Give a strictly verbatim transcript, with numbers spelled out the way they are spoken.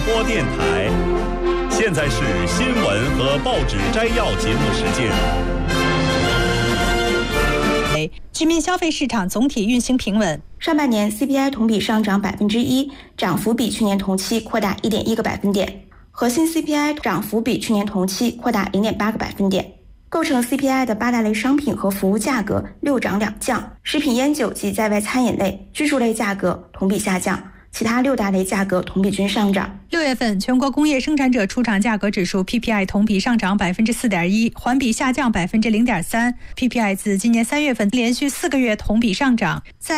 播电台。现在是新闻和报纸摘要节目时间。 居民消费市场总体运行平稳。 上半年 C P I 同比上涨百分之一，涨幅比去年同期扩大一点一个百分点。核心 C P I 涨幅比去年同期扩大零点八个百分点。构成 C P I 的八大类商品和服务价格六涨两降，食品烟酒及在外餐饮类、居住类价格同比下降，其他六大类价格同比均上涨。 六月份全国工业生产者出厂价格指数 P P I 同比上涨百分之四点一，环比下降百分之零点三。P P I 自今年三月份连续四个月同比上涨。在